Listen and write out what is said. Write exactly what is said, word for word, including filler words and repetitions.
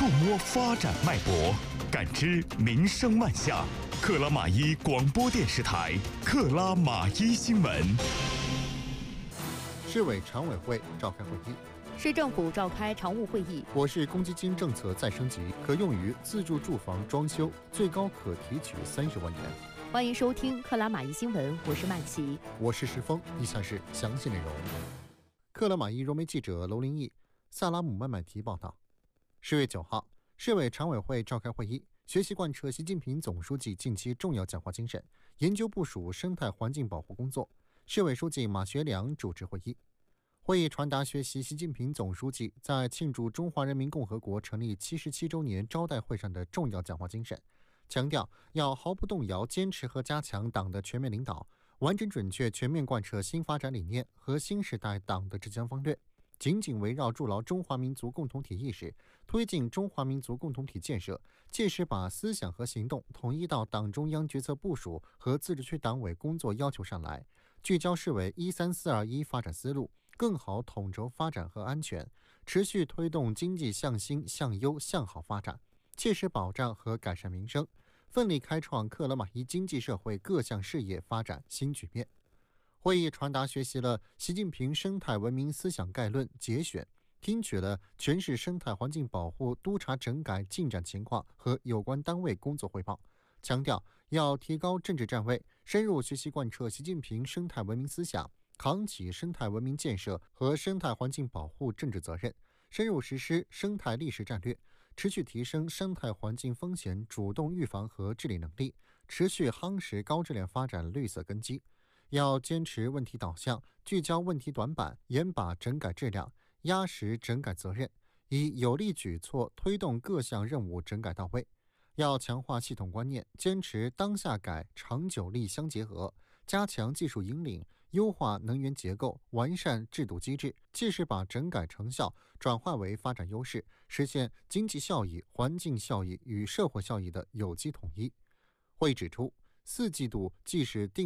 触摸发展脉搏，感知民生万象。克拉玛依广播电视台克拉玛依新闻。 市委常委会召开会议， 市政府召开常务会议。 我市公积金政策再升级，可用于自住住房装修，最高可提取三十万元。 欢迎收听克拉玛依新闻，我是曼琪， 我是石峰。以下是详细内容。克拉玛依融媒记者娄林毅、萨拉姆曼曼提报道。十月九号，市委常委会召开会议，学习贯彻习近平总书记近期重要讲话精神，研究部署生态环境保护工作。市委书记马学良主持会议。会议传达学习习近平总书记在庆祝中华人民共和国成立七十七周年招待会上的重要讲话精神，强调要毫不动摇坚持和加强党的全面领导，完整准确全面贯彻新发展理念和新时代党的治疆方略，紧紧围绕筑牢中华民族共同体意识，推进中华民族共同体建设，切实把思想和行动统一到党中央决策部署和自治区党委工作要求上来，聚焦市委一三四二一发展思路，更好统筹发展和安全，持续推动经济向新、向优、向好发展，切实保障和改善民生，奋力开创克拉玛依经济社会各项事业发展新局面。会议传达学习了习近平生态文明思想概论节选，听取了全市生态环境保护督查整改进展情况和有关单位工作汇报，强调要提高政治站位，深入学习贯彻习近平生态文明思想，扛起生态文明建设和生态环境保护政治责任，深入实施生态历史战略，持续提升生态环境风险主动预防和治理能力，持续夯实高质量发展绿色根基。要坚持问题导向，聚焦问题短板，严把整改质量，压实整改责任，以有力举措推动各项任务整改到位。要强化系统观念，坚持当下改、长久力相结合，加强技术引领，优化能源结构，完善制度机制，切实把整改成效转化为发展优势，实现经济效益、环境效益与社会效益的有机统一。会议指出，四季度既是定